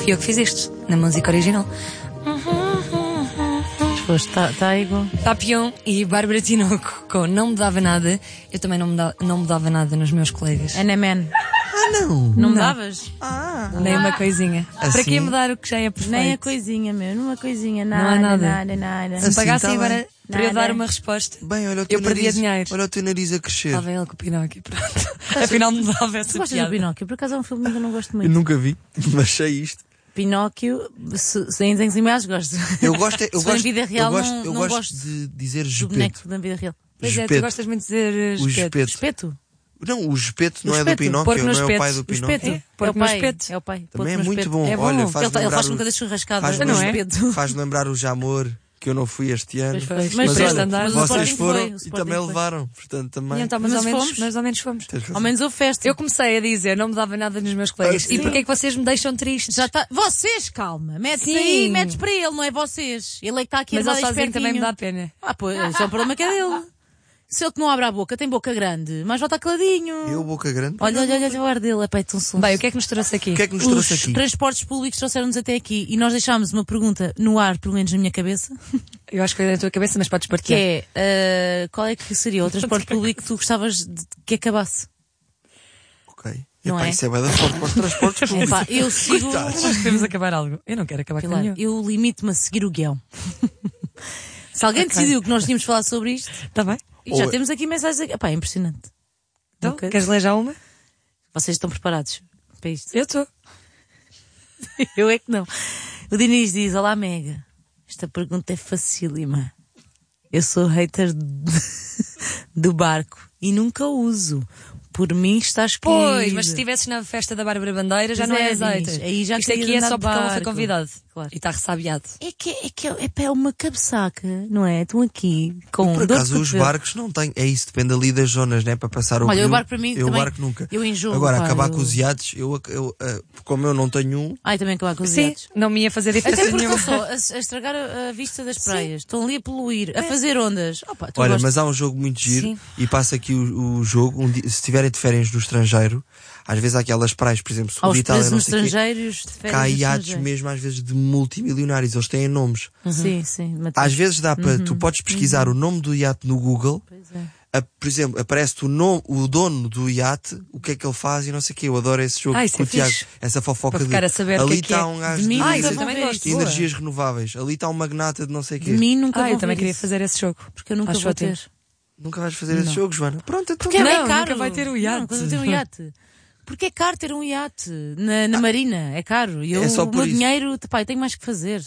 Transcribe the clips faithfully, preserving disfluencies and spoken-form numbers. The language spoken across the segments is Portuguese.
fui eu que fiz isto, na música original. Está tá igual. Tapion e Bárbara Tinoco com Não Me Dava Nada. Eu também não me, da, não me dava nada nos meus colegas. Ana Man. Ah, não! Não, Não. me davas? Ah! Nem uma coisinha. Assim? Para que mudar o que já é perfeito? Nem a coisinha mesmo, uma coisinha, nada, Não há nada. nada, nada. Se me Assim, pagassem tá agora bem. para eu Nada. dar uma resposta, Bem, olha o teu eu perdia nariz, dinheiro. olha o teu nariz a crescer. Estava ele com o Pinóquio, pronto. Afinal me dava essa Tu gostas piada. do Pinóquio? Por acaso é um filme que eu não gosto Eu muito. nunca vi, mas sei isto. Pinóquio, se, se em desenhos animados gosto. Eu gosto, é- eu Se for em gosto, vida real, eu gosto, não- eu não gosto, gosto de dizer Do espeto. boneco da vida real. Pois é, tu Espeto. gostas muito de dizer uh, O espeto. espeto. Espeto? Não, o espeto não O é do espeto. Pinóquio, Porco no não é o espeto. pai do O Pinóquio. espeto? É, É, porco o no pai. espeto. É o pai. Também Porco é no muito espeto. bom. É bom. Olha, Ele, faz tá- ele lembrar faz o, com das churrascadas faz no não é? espeto. faz lembrar o Jamor, que eu não fui este ano. Pois foi. Mas Mas, três olha, andares, mas o vocês Sporting foram foi, o e Sporting também foi. levaram, portanto também. E então, mais, Mas ou menos, fomos. mais ou menos fomos. Tens razão. Ao menos houve festa. Eu comecei a dizer, não me dava nada nos meus colegas. Ah, e sim. porquê é que vocês me deixam tristes? Já está. Vocês, calma. Metes Sim. aí e metes para ele, não é vocês. Ele é que está aqui Mas a ele dar sozinho também me dá pena. Ah, pois, isso é um problema que é dele. Se ele que não abre a boca, tem boca grande, mas vai estar caladinho. Eu, boca grande. Olha, olha, olha o ar dele, é pá, é tão sonso. Bem, o que é que nos trouxe aqui? O que é que nos Os trouxe aqui? transportes públicos trouxeram-nos até aqui e nós deixámos uma pergunta no ar, pelo menos na minha cabeça, Eu acho que foi na tua cabeça, mas podes que partilhar. é, ah, qual é que seria o transporte público que tu gostavas de que acabasse? Ok. Não Epá, é? isso é bué da forte para os transportes públicos. Epá, eu sigo... Coitados. Nós queremos acabar algo. Eu não quero acabar com Pilar, nenhum. eu limito-me a seguir o guião. Se alguém Ok. decidiu que nós tínhamos de falar sobre isto, Está bem? e já Ou- temos aqui mensagens aqui. Epá, é impressionante. Então, Ok. queres ler já uma? Vocês estão preparados para isto? Eu estou. Eu é que não. O Diniz diz, olá Mega, esta pergunta é facílima. Eu sou hater de- do barco e nunca o uso. Por mim está escolhido. Pois, mas se estivesses na festa da Bárbara Bandeira já Pois não é, é azeite. Diniz, aí já Isto querias aqui é andar só de porque ela foi barco. convidado. Claro. E está ressabiado. É que é, que é, é uma cabeçaca, não é? Estão aqui com Por dor de acaso os cotovelo. barcos não têm. É isso, depende ali das zonas, né? Para passar o Olha, rio. o barco para mim Eu também- barco nunca. eu enjoo, Agora, pá, acabar eu- com os iates, eu, eu, eh, como eu não tenho um, Ai, também acabar com os Sim, iates. não me ia fazer diferença Até porque nenhuma. estão só a, a estragar a, a vista das praias. Estão ali a poluir, a fazer ondas. Opa, tu olha, gostas- mas há um jogo muito giro Sim. e passa aqui o, o jogo. Um dia, se tiverem de férias no estrangeiro, às vezes há aquelas praias, por exemplo, sul aos de Itália, presos não nos sei o quê, estrangeiros, de férias cá há nos iates estrangeiros. mesmo às vezes de multimilionários, eles têm nomes. Sim, sim. Matheus. Às vezes dá para, tu podes pesquisar o nome do iate no Google, Pois é. a- por exemplo, aparece-te o, nome, o dono do iate, o que é que ele faz e não sei o quê. Eu adoro esse jogo Ah, isso com é o Tiago, fixe. essa fofoca Para ficar de a saber o ali que é que está é. um gajo De mim, de, Ah, nunca isso eu vou também ver. gosto. de Boa. energias renováveis, ali está um magnata de não sei o quê. De mim nunca Ah, vou eu também ver queria isso, fazer esse jogo. porque eu nunca Acho vou ótimo. ter. Nunca vais fazer esse Não. jogo, Joana. Pronto, então. Porque é, Não, é caro. nunca vai ter um iate. Não, quando eu tenho um iate. Porque é caro ter um iate na, na marina, é caro. E eu, É só o por meu isso. dinheiro, pá, eu tenho mais que fazer.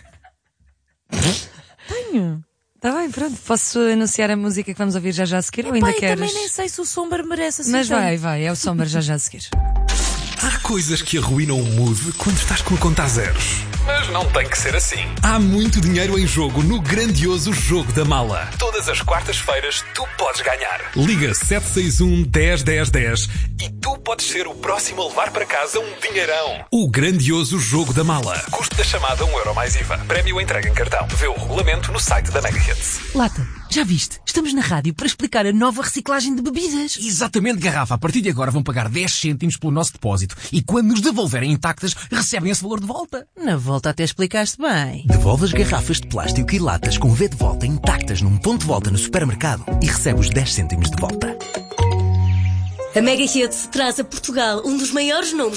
Tenho. Está bem, pronto. Posso anunciar a música que vamos ouvir já já a seguir ou Pá, ainda e queres? também nem sei se o Somber merece assim Mas tanto. vai, vai. É o Somber já já a seguir. Há coisas que arruinam o mood quando estás com a conta a zeros. Mas não tem que ser assim. Há muito dinheiro em jogo no grandioso Jogo da Mala. Todas as quartas-feiras tu podes ganhar. Liga sete seis um, dez, dez, dez e tu podes ser o próximo a levar para casa um dinheirão. O grandioso Jogo da Mala. Custo da chamada um euro mais I V A. Prémio entrega em cartão. Vê o regulamento no site da Mega Hits. Lata, já viste? Estamos na rádio para explicar a nova reciclagem de bebidas. Exatamente, garrafa. A partir de agora vão pagar dez cêntimos pelo nosso depósito e quando nos devolverem intactas, recebem esse valor de volta. Na volta até explicaste bem. Devolve as garrafas de plástico e latas com V de volta intactas num ponto de volta no supermercado e recebe os dez cêntimos de volta. A Mega Hits traz a Portugal um dos maiores nomes